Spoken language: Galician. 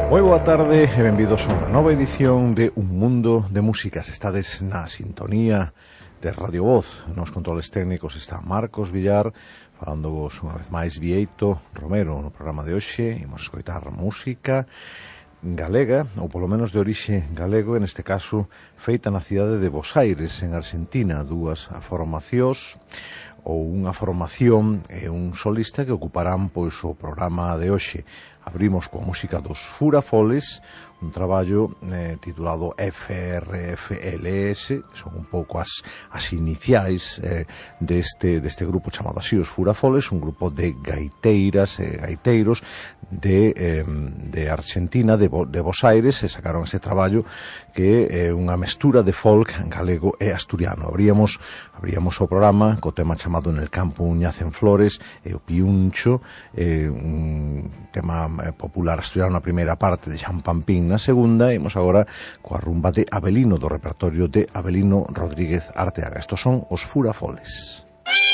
Moi boa tarde e benvidos a unha nova edición de Un Mundo de Músicas. Estades na sintonía de Radio Voz. Nos controles técnicos está Marcos Villar, falándovos unha vez máis Vieito Romero. No programa de hoxe imos escoitar música galega, ou polo menos de orixe galego, en este caso feita na cidade de Bos Aires, en Argentina. Dúas formacións, ou unha formación e un solista que ocuparán pois o programa de hoxe. Abrimos coa música dos Furafoles, un traballo titulado FRFLS, que son un pouco as iniciais deste grupo chamado así, os Furafoles, un grupo de gaiteiras e gaiteiros de Argentina, de Bos Aires, e sacaron ese traballo que é unha mestura de folk galego e asturiano. Abríamos o programa co tema chamado En el campo ñacen flores e o Piuncho, un tema popular asturiano na primeira parte, de Xan Pampín na segunda, e imos agora coa rumba de Avelino, do repertorio de Avelino Rodríguez Arteaga. Estos son os Furafoles.